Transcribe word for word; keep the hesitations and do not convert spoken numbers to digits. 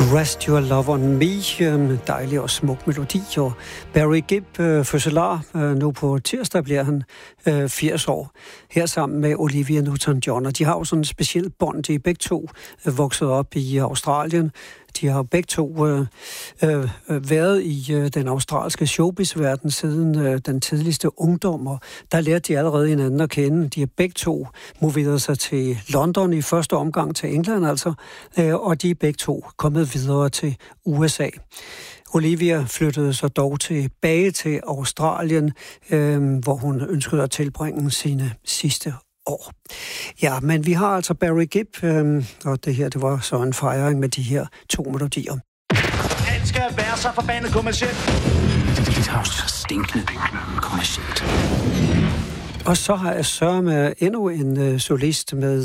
Rest Your Love on Me, dejlig og smuk melodi, og Barry Gibb, øh, fødselar, øh, nu på tirsdag bliver han øh, firs år, her sammen med Olivia Newton-John, og de har jo sådan en speciel bånd, de er begge to øh, vokset op i Australien. De har begge to øh, øh, været i øh, den australske showbiz-verden siden øh, den tidligste ungdom, og der lærte de allerede hinanden at kende. De har begge to moveret sig til London i første omgang, til England altså, øh, og de er begge to kommet videre til U S A. Olivia flyttede så dog tilbage til Australien, øh, hvor hun ønskede at tilbringe sine sidste år. Ja, men vi har altså Barry Gibb, øh, og det her, det var så en fejring med de her to melodier. Alt skal være så forbandet kommercielt. Det er så stinkende kommercielt. Og så har jeg sørget med endnu en øh, solist med